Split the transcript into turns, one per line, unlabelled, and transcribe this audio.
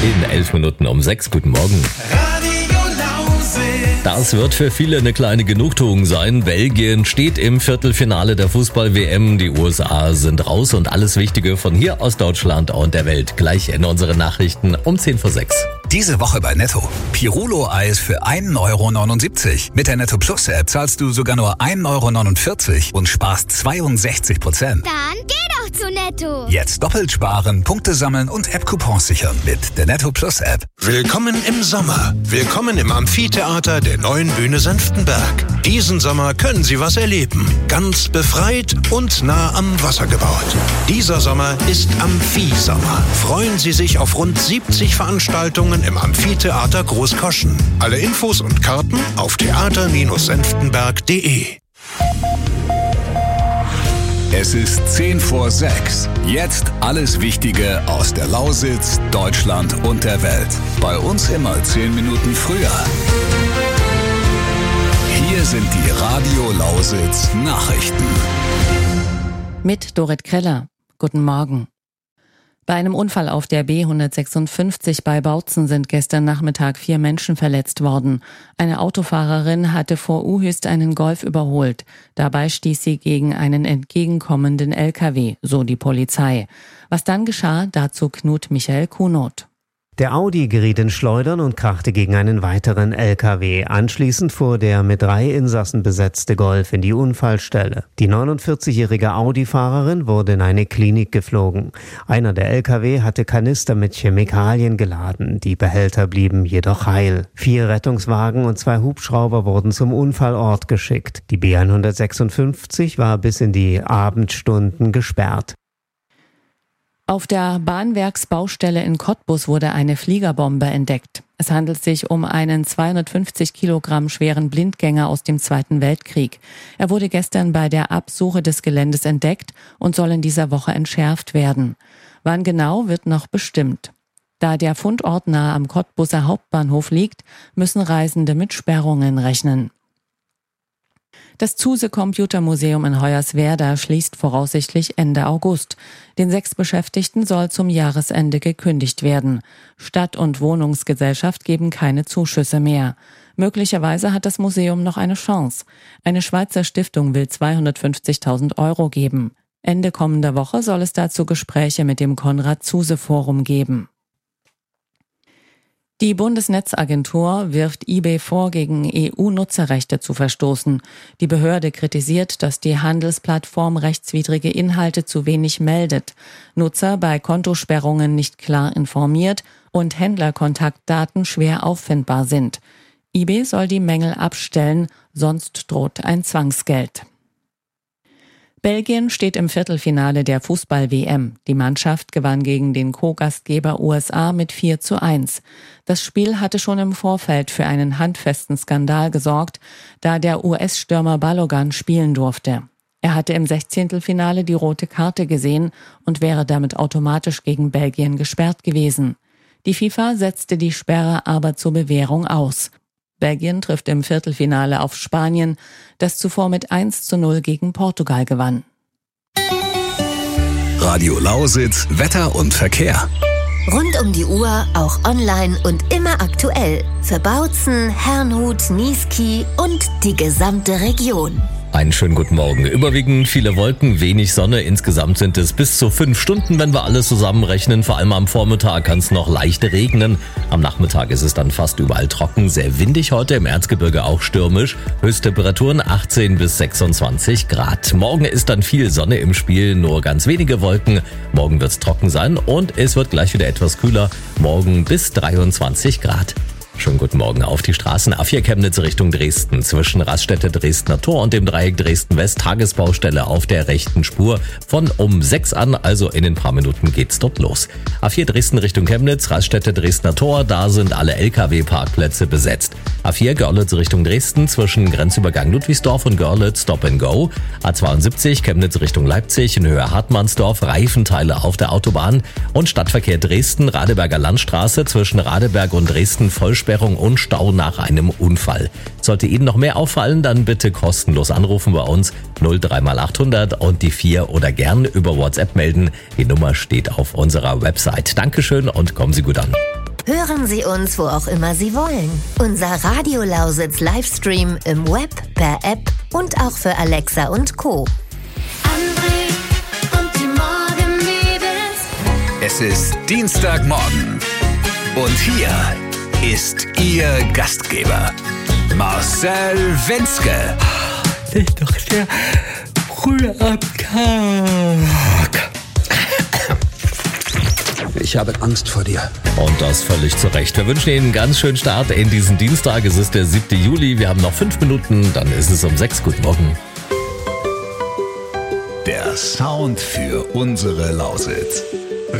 In 11 Minuten um 6. Guten Morgen. Das wird für viele eine kleine Genugtuung sein. Belgien steht im Viertelfinale der Fußball-WM. Die USA sind raus und alles Wichtige von hier aus Deutschland und der Welt gleich in unseren Nachrichten um 10 vor 6.
Diese Woche bei Netto. Pirulo-Eis für 1,79 €. Mit der Netto Plus App zahlst du sogar nur 1,49 € und sparst 62%.
Dann geh doch zu Netto.
Jetzt doppelt sparen, Punkte sammeln und App-Coupons sichern mit der Netto Plus App.
Willkommen im Sommer. Willkommen im Amphitheater der neuen Bühne Senftenberg. Diesen Sommer können Sie was erleben. Ganz befreit und nah am Wasser gebaut. Dieser Sommer ist Amphi-Sommer. Freuen Sie sich auf rund 70 Veranstaltungen im Amphitheater Großkoschen. Alle Infos und Karten auf theater-senftenberg.de.
Es ist 10 vor 6. Jetzt alles Wichtige aus der Lausitz, Deutschland und der Welt. Bei uns immer 10 Minuten früher. Hier sind die Radio Lausitz Nachrichten.
Mit Dorit Kreller. Guten Morgen. Bei einem Unfall auf der B156 bei Bautzen sind gestern Nachmittag 4 Menschen verletzt worden. Eine Autofahrerin hatte vor Uhüst einen Golf überholt. Dabei stieß sie gegen einen entgegenkommenden LKW, so die Polizei. Was dann geschah, dazu Knut Michael Kunoth.
Der Audi geriet in Schleudern und krachte gegen einen weiteren LKW. Anschließend fuhr der mit 3 Insassen besetzte Golf in die Unfallstelle. Die 49-jährige Audi-Fahrerin wurde in eine Klinik geflogen. Einer der LKW hatte Kanister mit Chemikalien geladen. Die Behälter blieben jedoch heil. 4 Rettungswagen und 2 Hubschrauber wurden zum Unfallort geschickt. Die B156 war bis in die Abendstunden gesperrt.
Auf der Bahnwerksbaustelle in Cottbus wurde eine Fliegerbombe entdeckt. Es handelt sich um einen 250 Kilogramm schweren Blindgänger aus dem Zweiten Weltkrieg. Er wurde gestern bei der Absuche des Geländes entdeckt und soll in dieser Woche entschärft werden. Wann genau, wird noch bestimmt. Da der Fundort nahe am Cottbuser Hauptbahnhof liegt, müssen Reisende mit Sperrungen rechnen. Das Zuse Computermuseum in Hoyerswerda schließt voraussichtlich Ende August. Den 6 Beschäftigten soll zum Jahresende gekündigt werden. Stadt- und Wohnungsgesellschaft geben keine Zuschüsse mehr. Möglicherweise hat das Museum noch eine Chance. Eine Schweizer Stiftung will 250.000 € geben. Ende kommender Woche soll es dazu Gespräche mit dem Konrad-Zuse-Forum geben. Die Bundesnetzagentur wirft eBay vor, gegen EU-Nutzerrechte zu verstoßen. Die Behörde kritisiert, dass die Handelsplattform rechtswidrige Inhalte zu wenig meldet, Nutzer bei Kontosperrungen nicht klar informiert und Händlerkontaktdaten schwer auffindbar sind. eBay soll die Mängel abstellen, sonst droht ein Zwangsgeld. Belgien steht im Viertelfinale der Fußball-WM. Die Mannschaft gewann gegen den Co-Gastgeber USA mit 4:1. Das Spiel hatte schon im Vorfeld für einen handfesten Skandal gesorgt, da der US-Stürmer Balogun spielen durfte. Er hatte im 16. die rote Karte gesehen und wäre damit automatisch gegen Belgien gesperrt gewesen. Die FIFA setzte die Sperre aber zur Bewährung aus. Belgien trifft im Viertelfinale auf Spanien, das zuvor mit 1:0 gegen Portugal gewann.
Radio Lausitz, Wetter und Verkehr.
Rund um die Uhr, auch online und immer aktuell. Für Bautzen, Herrnhut, Niesky und die gesamte Region.
Einen schönen guten Morgen. Überwiegend viele Wolken, wenig Sonne. Insgesamt sind es bis zu 5 Stunden, wenn wir alles zusammenrechnen. Vor allem am Vormittag kann es noch leicht regnen. Am Nachmittag ist es dann fast überall trocken. Sehr windig heute, im Erzgebirge auch stürmisch. Höchsttemperaturen 18 bis 26 Grad. Morgen ist dann viel Sonne im Spiel, nur ganz wenige Wolken. Morgen wird es trocken sein und es wird gleich wieder etwas kühler. Morgen bis 23 Grad. Schönen guten Morgen auf die Straßen. A4 Chemnitz Richtung Dresden. Zwischen Raststätte Dresdner Tor und dem Dreieck Dresden-West Tagesbaustelle auf der rechten Spur. Von um 6 an, also in ein paar Minuten geht's dort los. A4 Dresden Richtung Chemnitz, Raststätte Dresdner Tor. Da sind alle LKW-Parkplätze besetzt. A4 Görlitz Richtung Dresden. Zwischen Grenzübergang Ludwigsdorf und Görlitz Stop and Go. A72 Chemnitz Richtung Leipzig in Höhe Hartmannsdorf. Reifenteile auf der Autobahn. Und Stadtverkehr Dresden, Radeberger Landstraße zwischen Radeberg und Dresden Vollsperrung und Stau nach einem Unfall. Sollte Ihnen noch mehr auffallen, dann bitte kostenlos anrufen bei uns 03x800 und die 4 oder gern über WhatsApp melden. Die Nummer steht auf unserer Website. Dankeschön und kommen Sie gut an.
Hören Sie uns, wo auch immer Sie wollen. Unser Radio Lausitz Livestream im Web, per App und auch für Alexa und Co.
André und die Morgenmädels.
Es ist Dienstagmorgen und hier ist Ihr Gastgeber, Marcel Wenzke.
Das ist doch der frühe Tag.
Ich habe Angst vor dir.
Und das völlig zu Recht. Wir wünschen Ihnen einen ganz schönen Start in diesen Dienstag. Es ist der 7. Juli. Wir haben noch 5 Minuten, dann ist es um 6. Guten Morgen.
Der Sound für unsere Lausitz.